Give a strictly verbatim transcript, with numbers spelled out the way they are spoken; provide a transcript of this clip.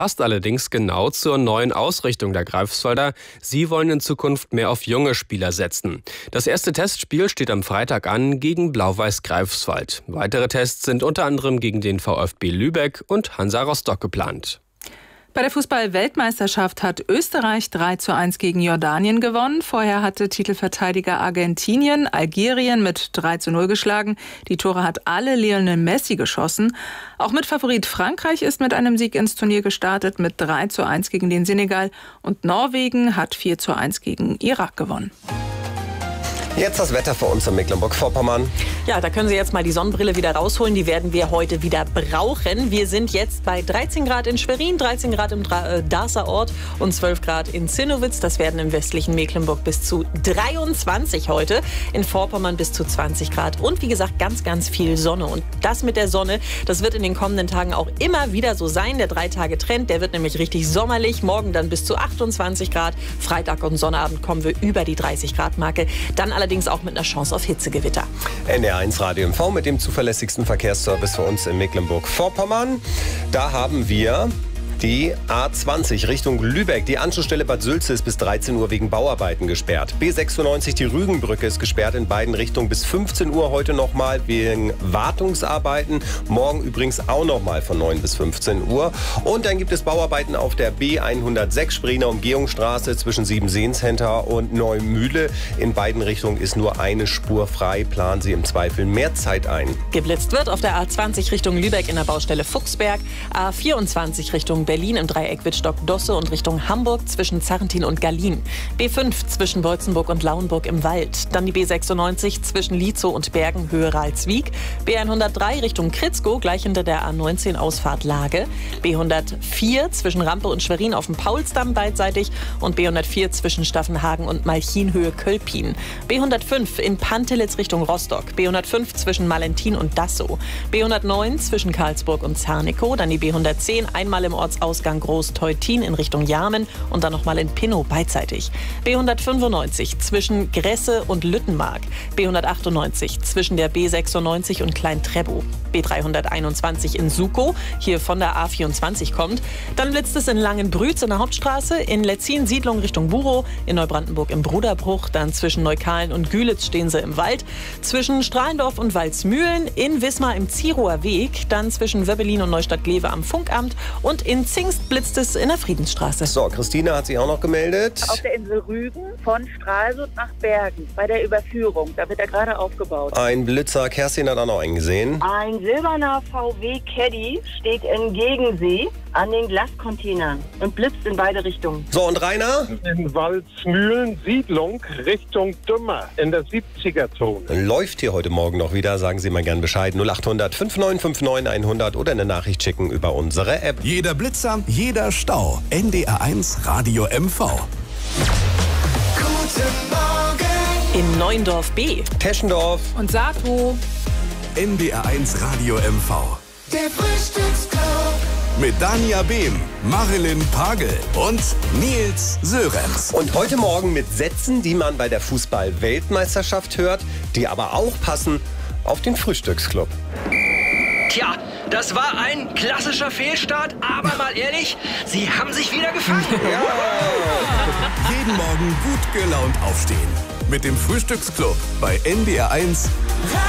Passt allerdings genau zur neuen Ausrichtung der Greifswalder. Sie wollen in Zukunft mehr auf junge Spieler setzen. Das erste Testspiel steht am Freitag an gegen Blau-Weiß Greifswald. Weitere Tests sind unter anderem gegen den VfB Lübeck und Hansa Rostock geplant. Bei der Fußball-Weltmeisterschaft hat Österreich drei zu eins gegen Jordanien gewonnen. Vorher hatte Titelverteidiger Argentinien Algerien mit drei zu null geschlagen. Die Tore hat alle Lionel Messi geschossen. Auch Mitfavorit Frankreich ist mit einem Sieg ins Turnier gestartet mit drei zu eins gegen den Senegal. Und Norwegen hat vier zu eins gegen Irak gewonnen. Jetzt das Wetter für uns in Mecklenburg-Vorpommern. Ja, da können Sie jetzt mal die Sonnenbrille wieder rausholen. Die werden wir heute wieder brauchen. Wir sind jetzt bei dreizehn Grad in Schwerin, dreizehn Grad im äh, Darßer Ort und zwölf Grad in Zinnowitz. Das werden im westlichen Mecklenburg bis zu dreiundzwanzig heute. In Vorpommern bis zu zwanzig Grad. Und wie gesagt, ganz, ganz viel Sonne. Und das mit der Sonne, das wird in den kommenden Tagen auch immer wieder so sein. Der Drei-Tage-Trend, der wird nämlich richtig sommerlich. Morgen dann bis zu achtundzwanzig Grad. Freitag und Sonnabend kommen wir über die dreißig Grad Marke. Dann allerdings auch mit einer Chance auf Hitzegewitter. N D R eins Radio M V mit dem zuverlässigsten Verkehrsservice für uns in Mecklenburg-Vorpommern. Da haben wir die A zwanzig Richtung Lübeck. Die Anschlussstelle Bad Sülze ist bis dreizehn Uhr wegen Bauarbeiten gesperrt. B sechsundneunzig, die Rügenbrücke, ist gesperrt in beiden Richtungen bis fünfzehn Uhr heute nochmal wegen Wartungsarbeiten. Morgen übrigens auch nochmal von neun bis fünfzehn Uhr. Und dann gibt es Bauarbeiten auf der B hundertsechs Spreener Umgehungsstraße zwischen Siebenseen-Center und Neumühle. In beiden Richtungen ist nur eine Spur frei. Planen Sie im Zweifel mehr Zeit ein. Geblitzt wird auf der A zwanzig Richtung Lübeck in der Baustelle Fuchsberg. A vierundzwanzig Richtung Berlin im Dreieck Wittstock-Dosse und Richtung Hamburg zwischen Zarrentin und Gallien. B fünf zwischen Beutzenburg und Lauenburg im Wald. Dann die B sechsundneunzig zwischen Lietzow und Bergen Höhe Ralswiek. B hundertdrei Richtung Kritzkow gleich hinter der A neunzehn Ausfahrt Lage. B hundertvier zwischen Rampe und Schwerin auf dem Paulsdamm beidseitig. Und B hundertvier zwischen Staffenhagen und Malchin Höhe Kölpin. B hundertfünf in Pantelitz Richtung Rostock. B hundertfünf zwischen Malentin und Dassow. B hundertneun zwischen Karlsburg und Zarnikow. Dann die B hundertzehn einmal im Ortsausgang Groß-Teutin in Richtung Jarmen und dann nochmal in Pinnow beidseitig. B hundertfünfundneunzig zwischen Gresse und Lüttenmark. B hundertachtundneunzig zwischen der B sechsundneunzig und Klein-Trebow. B dreihunderteinundzwanzig in Sukow, hier von der A vierundzwanzig kommt. Dann blitzt es in Langenbrütz in der Hauptstraße, in Letzin Siedlung Richtung Burow, in Neubrandenburg im Bruderbruch, dann zwischen Neukalen und Gülitz stehen sie im Wald, zwischen Strahlendorf und Walsmühlen, in Wismar im Zierower Weg, dann zwischen Wöbbelin und Neustadt-Glewe am Funkamt und in Zingst blitzt es in der Friedensstraße. So, Christine hat sich auch noch gemeldet. Auf der Insel Rügen von Stralsund nach Bergen bei der Überführung. Da wird er gerade aufgebaut. Ein Blitzer, Kerstin hat auch noch einen gesehen. Ein silberner V W Caddy steht in Gegensee an den Glascontainern und blitzt in beide Richtungen. So, und Rainer? In Walsmühlen, Siedlung Richtung Dümmer in der siebziger-Zone. Läuft hier heute Morgen noch wieder, sagen Sie mal gern Bescheid. null acht hundert fünfundneunzig neunundfünfzig hundert oder eine Nachricht schicken über unsere App. Jeder Blitzer, jeder Stau. N D R eins Radio M V. Guten Morgen. In Neuendorf B. Teschendorf. Und Saathow. N D R eins Radio M V. Der Frühstücksclub. Mit Dania Behm, Marilyn Pagel und Nils Sörenz. Und heute Morgen mit Sätzen, die man bei der Fußball-Weltmeisterschaft hört, die aber auch passen auf den Frühstücksclub. Tja, das war ein klassischer Fehlstart, aber mal ehrlich, Sie haben sich wieder gefangen. Ja. Jeden Morgen gut gelaunt aufstehen. Mit dem Frühstücksclub bei N D R eins.